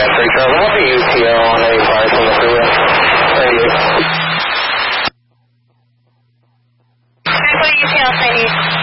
3 Charlie. What's the UTO on 85 from the freeway? 38. What do you feel, 98?